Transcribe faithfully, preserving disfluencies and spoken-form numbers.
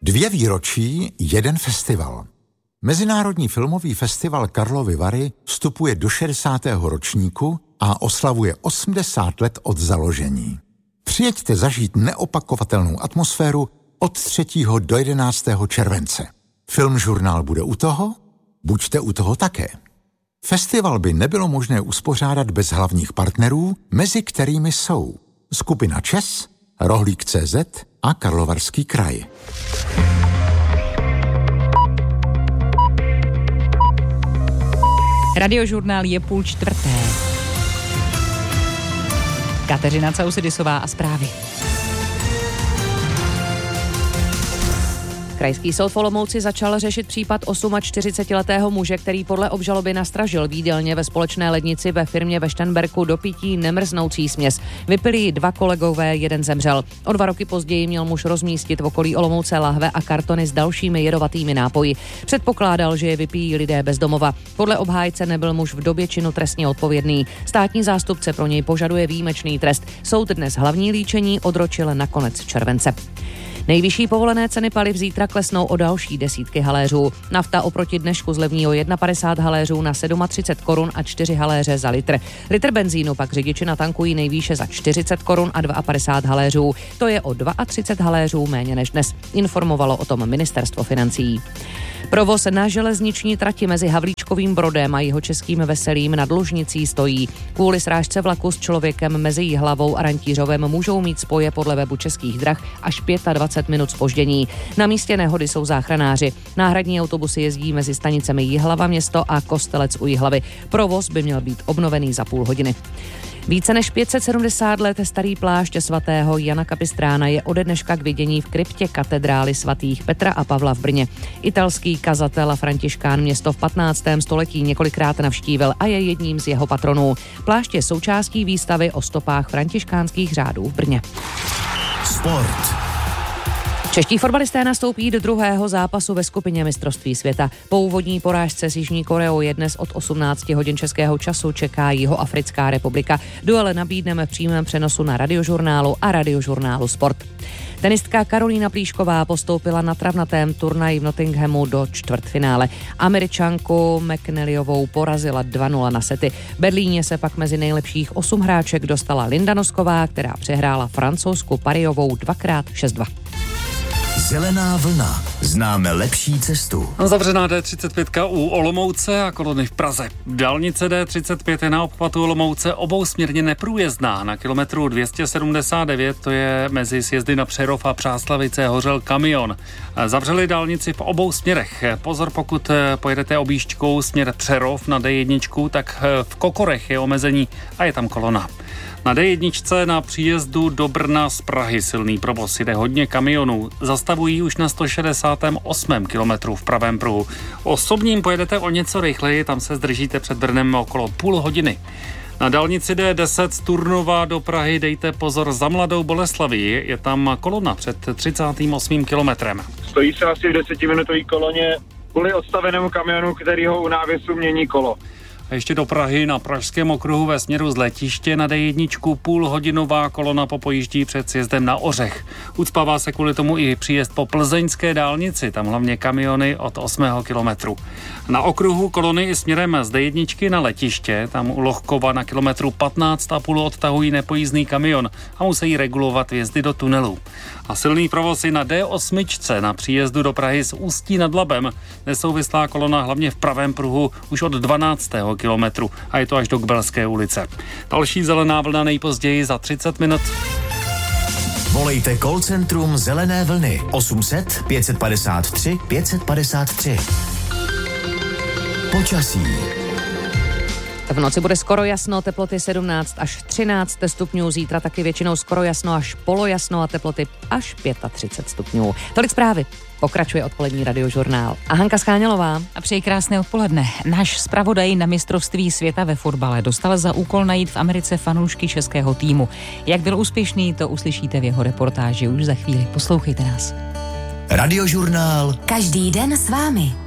Dvě výročí, jeden festival. Mezinárodní filmový festival Karlovy Vary vstupuje do šedesátého ročníku a oslavuje osmdesát let od založení. Přijeďte zažít neopakovatelnou atmosféru od třetího do jedenáctého července. Filmžurnál bude u toho? Buďte u toho také. Festival by nebylo možné uspořádat bez hlavních partnerů, mezi kterými jsou skupina ČES, Rohlík tečka cé zet a Karlovarský kraj. Radiožurnál je půl čtvrté. Kateřina Causidisová a zprávy. Krajský soud v Olomouci začal řešit případ čtyřicetiosmiletého muže, který podle obžaloby nastražil v jídelně ve společné lednici ve firmě ve Šternberku do pití nemrznoucí směs. Vypili ji dva kolegové, jeden zemřel. O dva roky později měl muž rozmístit v okolí Olomouce lahve a kartony s dalšími jedovatými nápoji. Předpokládal, že je vypijí lidé bez domova. Podle obhájce nebyl muž v době činu trestně odpovědný. Státní zástupce pro něj požaduje výjimečný trest. Soud dnes hlavní líčení odročil na konec července. Nejvyšší povolené ceny paliv zítra klesnou o další desítky haléřů. Nafta oproti dnešku zlevní o padesát jedna haléřů na třicet sedm korun a čtyři haléře za litr. Litr benzínu pak řidiči natankují nejvýše za čtyřicet korun a padesát dva haléřů. To je o třicet dva haléřů méně než dnes, informovalo o tom ministerstvo financí. Provoz na železniční trati mezi Havlíčkovým Brodem a Jihočeským Veselým nad Lužnicí stojí. Kvůli srážce vlaku s člověkem mezi Jihlavou a Rantířovem můžou mít spoje podle webu Českých drah až dvacet pět minut zpoždění. Na místě nehody jsou záchranáři. Náhradní autobusy jezdí mezi stanicemi Jihlava město a Kostelec u Jihlavy. Provoz by měl být obnovený za půl hodiny. Více než pět set sedmdesát let starý plášť svatého Jana Kapistrána je ode dneška k vidění v kryptě katedrály svatých Petra a Pavla v Brně. Italský kazatel a františkán město v patnáctém století několikrát navštívil a je jedním z jeho patronů. Plášť je součástí výstavy o stopách františkánských řádů v Brně. Sport. Čeští fotbalisté nastoupí do druhého zápasu ve skupině mistrovství světa. Po úvodní porážce s Jižní Koreou je dnes od osmnácti hodin českého času čeká Jihoafrická republika. Duel nabídneme v přímém přenosu na Radiožurnálu a Radiožurnálu Sport. Tenistka Karolína Plíšková postoupila na travnatém turnaji v Nottinghamu do čtvrtfinále. Američanku McNallyovou porazila dva nula na sety. V Berlíně se pak mezi nejlepších osm hráček dostala Linda Nosková, která přehrála Francouzsku Parijovou dvakrát šest dva. Zelená vlna. Známe lepší cestu. Zavřená D třicet pět u Olomouce a kolony v Praze. Dálnice D třicet pět je na obchvatu Olomouce obousměrně neprůjezdná. Na kilometru dvě stě sedmdesát devět, to je mezi sjezdy na Přerov a Přáslavice, hořel kamion. Zavřeli dálnici v obou směrech. Pozor, pokud pojedete objížďkou směr Přerov na D jedna, tak v Kokorech je omezení a je tam kolona. Na D jedna na příjezdu do Brna z Prahy silný provoz, jde hodně kamionů. Zastavují už na sto šedesátém osmém kilometru v pravém pruhu. Osobním pojedete o něco rychleji, tam se zdržíte před Brnem okolo půl hodiny. Na dálnici D deset z Turnova do Prahy dejte pozor za Mladou Boleslaví, je tam kolona před třicátým osmým kilometrem. Stojí se asi v desetiminutové koloně kvůli odstavenému kamionu, kterýho u návěsu mění kolo. A ještě do Prahy na Pražském okruhu ve směru z letiště na D jedna půlhodinová kolona popojíždí před sjezdem na Ořech. Ucpává se kvůli tomu i příjezd po plzeňské dálnici, tam hlavně kamiony od osmého kilometru. Na okruhu kolony i směrem z D jedna na letiště, tam u Lohkova na kilometru patnáct a půl odtahují nepojízdný kamion a musí regulovat vjezdy do tunelů. A silný provoz i na D osm na příjezdu do Prahy z Ústí nad Labem. Nesouvislá kolona hlavně v pravém pruhu už od dvanáctého kilometru a je to až do Kbelské ulice. Další zelená vlna nejpozději za třicet minut. Volejte call centrum Zelené vlny osm set pět padesát tři pět padesát tři. Počasí. V noci bude skoro jasno, teploty sedmnáct až třináct stupňů, zítra taky většinou skoro jasno až polojasno a teploty až třicet pět stupňů. Tolik zprávy. Pokračuje odpolední Radiožurnál. A Hanka Schánělová. A přeji krásné odpoledne. Náš zpravodaj na mistrovství světa ve fotbale dostal za úkol najít v Americe fanoušky českého týmu. Jak byl úspěšný, to uslyšíte v jeho reportáži už za chvíli. Poslouchejte nás. Radiožurnál. Každý den s vámi.